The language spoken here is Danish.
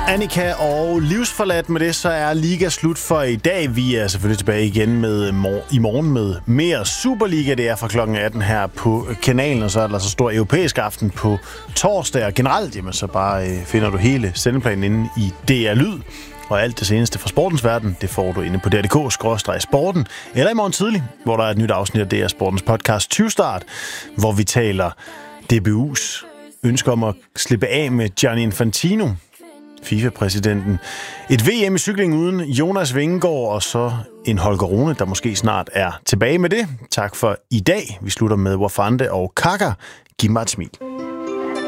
Annika og livsforladt. Med det, så er Liga slut for i dag. Vi er selvfølgelig tilbage igen med i morgen med mere Superliga. Det er fra klokken 18 her på kanalen, og så er der så stor europæisk aften på torsdag. Og generelt, jamen, så bare finder du hele sendeplanen inde i DR Lyd. Og alt det seneste fra sportens verden, det får du inde på dr.dk/sporten. Eller i morgen tidlig, hvor der er et nyt afsnit af DR Sportens podcast 20 Start, hvor vi taler DBU's ønske om at slippe af med Gianni Infantino, FIFA-præsidenten. Et VM i cykling uden Jonas Vingegaard, og så en Holger Rune, der måske snart er tilbage med det. Tak for i dag. Vi slutter med Wafande og Kaka. Giv mig et smil.